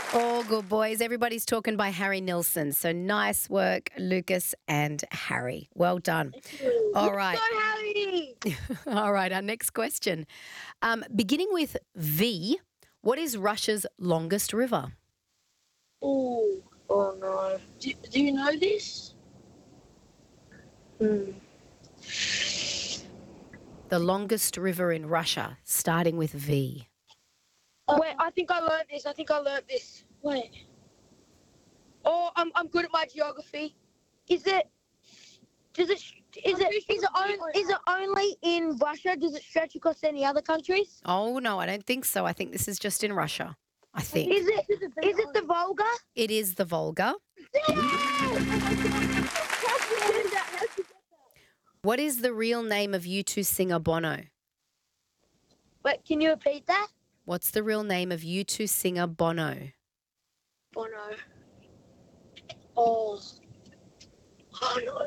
All good, boys. Everybody's talking by Harry Nilsson. So nice work, Lucas and Harry. Well done. All right. Go, Harry! All right, our next question. Beginning with V, what is Russia's longest river? Oh no. Do you know this? The longest river in Russia, starting with V. Wait, I think I learned this. Wait. Oh, I'm good at my geography. Is it only in Russia? Does it stretch across any other countries? Oh, no, I don't think so. I think this is just in Russia, I think. Is it the Volga? It is the Volga. What is the real name of U2 singer Bono? Wait, can you repeat that? What's the real name of U2 singer Bono? Bono. Oh no.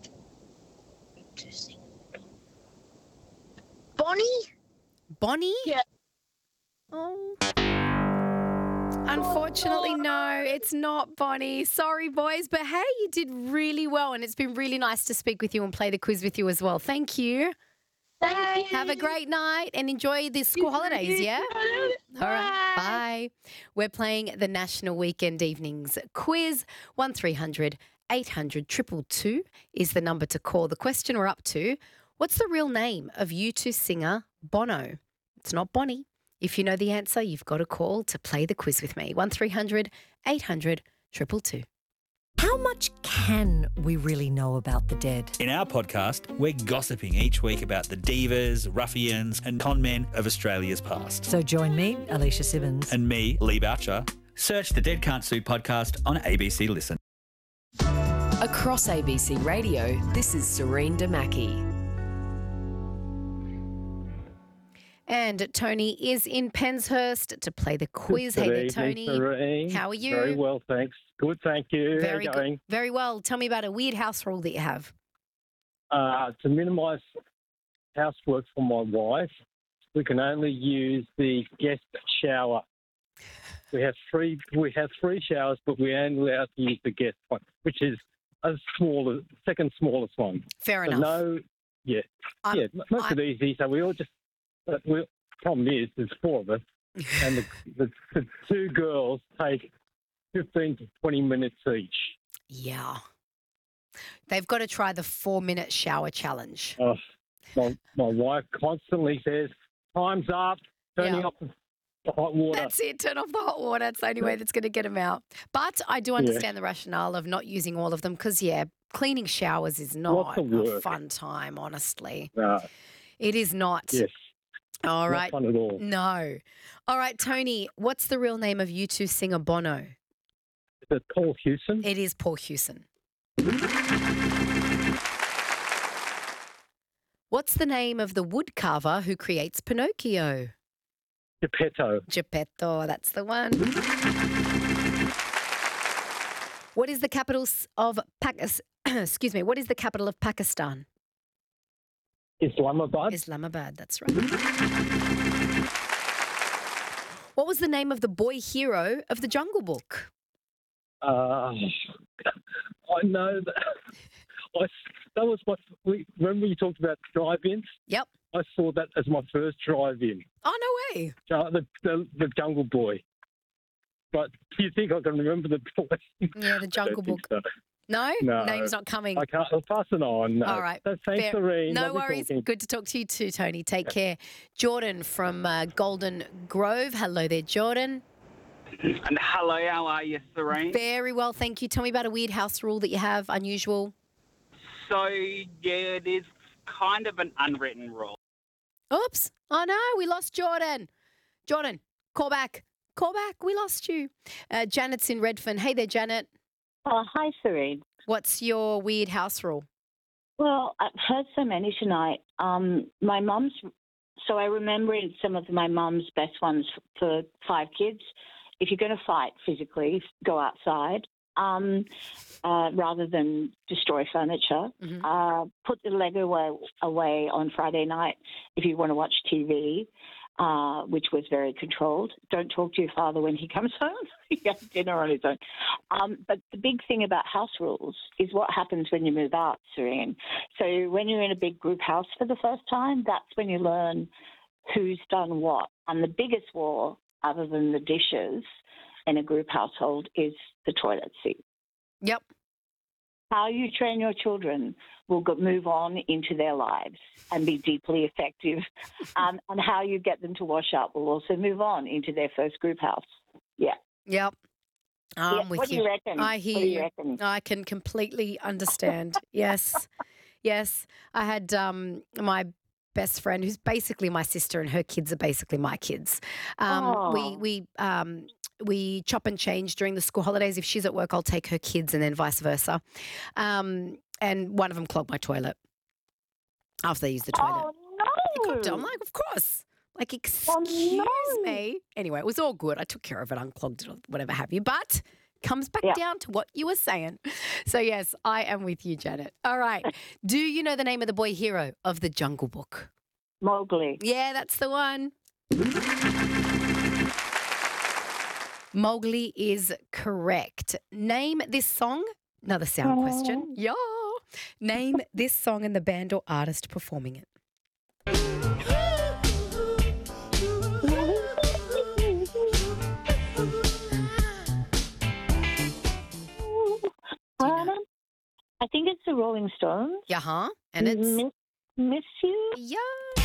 Bonnie? Bonnie? Yeah. Oh. Unfortunately, no, it's not Bonnie. Sorry, boys. But hey, you did really well, and it's been really nice to speak with you and play the quiz with you as well. Thank you. Thank you. Have a great night and enjoy the school holidays, yeah? All right, bye. We're playing the National Weekend Evenings quiz. 1300 800 222 is the number to call. The question we're up to, what's the real name of U2 singer Bono? It's not Bonnie. If you know the answer, you've got to call to play the quiz with me. 1300 800 222. How much can we really know about the dead? In our podcast, we're gossiping each week about the divas, ruffians and con men of Australia's past. So join me, Alicia Simmons. And me, Lee Boucher. Search the Dead Can't Sue podcast on ABC Listen. Across ABC Radio, this is Serene Damaki. And Tony is in Penshurst to play the quiz. Hey there, Tony. Serene. How are you? Very well, thanks. Good, thank you. Very How you going? good. Very well. Tell me about a weird house rule that you have. To minimise housework for my wife, we can only use the guest shower. We have three showers, but we're only allowed to use the guest one, which is second smallest one. Fair So enough. Most of it easy. So we all just. Problem is, there's four of us, and the two girls take 15 to 20 minutes each. Yeah. They've got to try the 4-minute shower challenge. My wife constantly says, "Time's up, turning off the hot water." That's it. Turn off the hot water. It's the only way that's going to get them out. But I do understand the rationale of not using all of them because, cleaning showers is not a fun time, honestly. No. It is not. Yes. All right. Not fun at all. No. All right, Tony, what's the real name of U2 singer Bono? Is it Paul Hewson? It is Paul Hewson. What's the name of the woodcarver who creates Pinocchio? Geppetto. Geppetto, that's the one. What is the capital of Excuse me. What is the capital of Pakistan? Islamabad. Islamabad, that's right. What was the name of the boy hero of the Jungle Book? I know that. That was remember you talked about drive-ins? Yep. I saw that as my first drive-in. Oh, no way. The Jungle Boy. But do you think I can remember the boy? Yeah, the Jungle Book. So. No? No. Name's not coming. I can't. I'll pass it on. No. All right. So thanks, Serene. No Lovely worries. talking. Good to talk to you too, Tony. Take care. Jordan from Golden Grove. Hello there, Jordan. And hello, how are you, Serene? Very well, thank you. Tell me about a weird house rule that you have, unusual. So, it is kind of an unwritten rule. Oops. Oh, no, we lost Jordan. Jordan, call back. Call back. We lost you. Janet's in Redfern. Hey there, Janet. Oh, hi, Serene. What's your weird house rule? Well, I've heard so many tonight. My mum's, so I remember some of my mum's best ones for 5 kids. If you're going to fight physically, go outside rather than destroy furniture. Mm-hmm. Put the Lego away on Friday night if you want to watch TV. which was very controlled. Don't talk to your father when he comes home. He has dinner on his own. But the big thing about house rules is what happens when you move out, Serene. So when you're in a big group house for the first time, that's when you learn who's done what. And the biggest war, other than the dishes in a group household, is the toilet seat. Yep. How you train your children will move on into their lives and be deeply effective. And how you get them to wash up will also move on into their first group house. Yeah. Yep. I'm with what do you reckon? I hear What do you you. reckon? I can completely understand. Yes. Yes. I had my best friend, who's basically my sister, and her kids are basically my kids. We chop and change during the school holidays. If she's at work, I'll take her kids, and then vice versa. And one of them clogged my toilet after they used the toilet. Oh, no. I'm like, of course. Like, excuse me. Anyway, it was all good. I took care of it, unclogged it, or whatever have you. But comes back down to what you were saying. So, yes, I am with you, Janet. All right. Do you know the name of the boy hero of the Jungle Book? Mowgli. Yeah, that's the one. Mowgli is correct. Name this song. Another sound question. Yeah. Name this song and the band or artist performing it. I think it's the Rolling Stones. Yeah, huh? And it's Miss You. yeah.